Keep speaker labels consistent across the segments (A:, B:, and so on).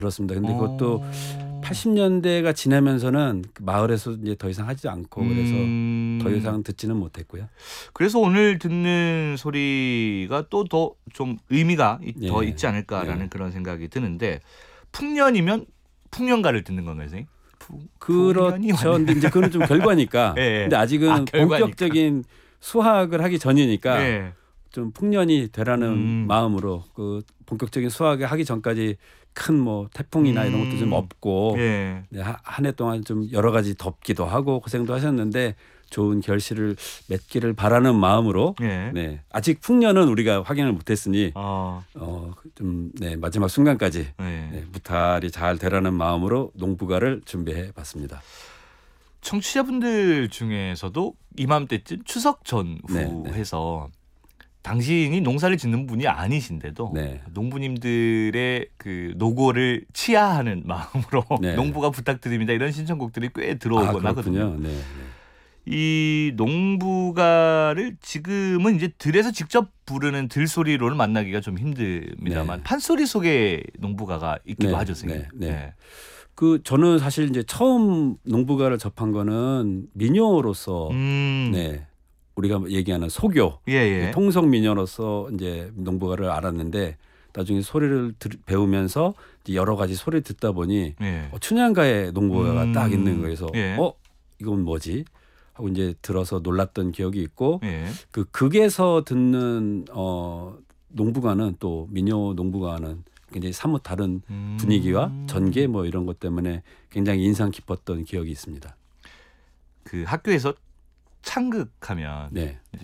A: 그렇습니다. 근데 그것도 80년대가 지나면서는 그 마을에서 이제 더 이상 하지도 않고 그래서 더 이상 듣지는 못했고요.
B: 그래서 오늘 듣는 소리가 또 더 좀 의미가 더 있지 않을까라는 그런 생각이 드는데 풍년이면 풍년가를 듣는 건가요, 선생님?
A: 그렇죠. 근데 이제 그건 좀 결과니까. 근데 아직은 본격적인 수학을 하기 전이니까 좀 풍년이 되라는 마음으로 그 본격적인 수학을 하기 전까지 큰 뭐 태풍이나 이런 것도 좀 없고 한 해 동안 좀 여러 가지 덥기도 하고 고생도 하셨는데 좋은 결실을 맺기를 바라는 마음으로 아직 풍년은 우리가 확인을 못했으니 좀 마지막 순간까지 무탈이 잘 되라는 마음으로 농부가를 준비해봤습니다.
B: 청취자분들 중에서도 이맘때쯤 추석 전후해서 당신이 농사를 짓는 분이 아니신데도 농부님들의 그 노고를 치하하는 마음으로 농부가 부탁드립니다 이런 신청곡들이 꽤 들어오곤 하거든요. 이 농부가를 지금은 이제 들에서 직접 부르는 들소리로는 만나기가 좀 힘듭니다만 판소리 속에 농부가가 있기도 하죠, 선생님.
A: 그 저는 사실 이제 처음 농부가를 접한 거는 민요로서 우리가 얘기하는 소교, 통성 민요로서 이제 농부가를 알았는데 나중에 소리를 배우면서 여러 가지 소리 듣다 보니 춘향가의 농부가가 딱 있는 거에서 이건 뭐지? 하고 이제 들어서 놀랐던 기억이 있고 그 극에서 듣는 농부가는 또 민요 농부가는 굉장히 사뭇 다른 분위기와 전개 뭐 이런 것 때문에 굉장히 인상 깊었던 기억이 있습니다.
B: 그 학교에서 창극하면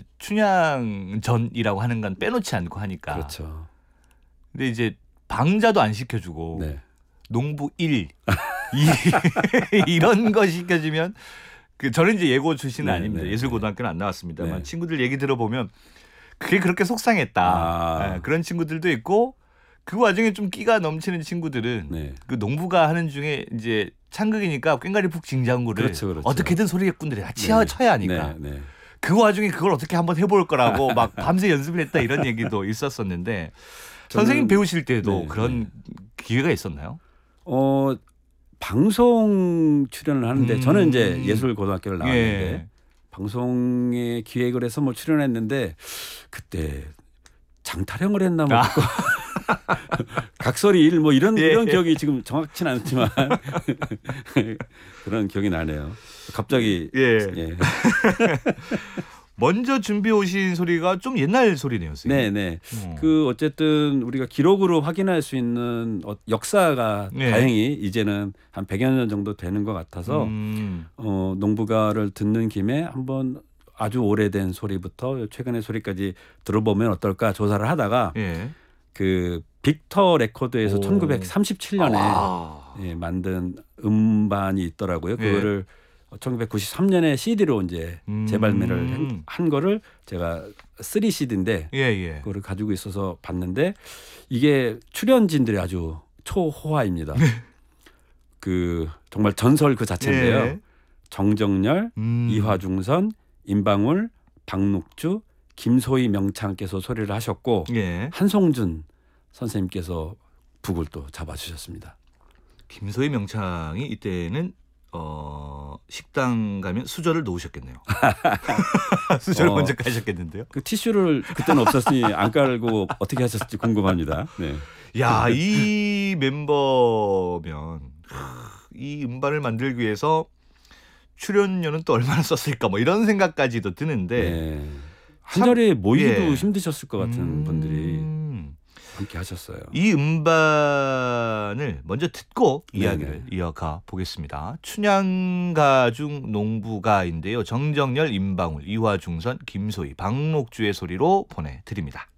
B: 춘향전이라고 하는 건 빼놓지 않고 하니까.
A: 그렇죠.
B: 근데 이제 방자도 안 시켜주고 농부 1, 2 이런 거 시켜주면 저는 이제 예고 출신은 아닙니다. 예술고등학교는 안 나왔습니다만 친구들 얘기 들어보면 그게 그렇게 속상했다. 그런 친구들도 있고 그 와중에 좀 끼가 넘치는 친구들은 그 농부가 하는 중에 이제 창극이니까 꽹과리 푹 징장구를 어떻게든 소리꾼들이 다 쳐야 하니까 그 와중에 그걸 어떻게 한번 해볼 거라고 막 밤새 연습을 했다 이런 얘기도 있었었는데 선생님 배우실 때도 그런 기회가 있었나요?
A: 방송 출연을 하는데 저는 이제 예술고등학교를 나왔는데 방송에 기획을 해서 뭐 출연했는데 그때 장타령을 했나 뭐 각설이 일 뭐 이런 기억이 지금 정확치는 않지만 그런 기억이 나네요. 갑자기
B: 먼저 준비해 오신 소리가 좀 옛날 소리네요, 선생님.
A: 그 어쨌든 우리가 기록으로 확인할 수 있는 역사가 다행히 이제는 한 100여 년 정도 되는 것 같아서 농부가를 듣는 김에 한번 아주 오래된 소리부터 최근의 소리까지 들어보면 어떨까 조사를 하다가 그 빅터 레코드에서 1937년에 만든 음반이 있더라고요. 그거를 1993년에 CD로 이제 재발매를 한 거를 제가 3CD인데 그거를 가지고 있어서 봤는데 이게 출연진들이 아주 초호화입니다. 그 정말 전설 그 자체인데요. 정정열, 이화중선, 임방울, 박묵주, 김소희 명창께서 소리를 하셨고 한송준 선생님께서 북을 또 잡아주셨습니다.
B: 김소희 명창이 이때는 식당 가면 수저를 놓으셨겠네요. 수저를 먼저 까셨겠는데요.
A: 그 티슈를 그때는 없었으니 안 깔고 어떻게 하셨을지 궁금합니다.
B: 야, 이 멤버면 이 음반을 만들기 위해서 출연료는 또 얼마나 썼을까 뭐 이런 생각까지도 드는데
A: 한 자리에 모이기도 힘드셨을 것 같은 분들이 함께 하셨어요.
B: 이 음반을 먼저 듣고 이야기를 이어가 보겠습니다. 춘향가 중 농부가인데요. 정정열, 임방울, 이화중선, 김소희, 박목주의 소리로 보내드립니다.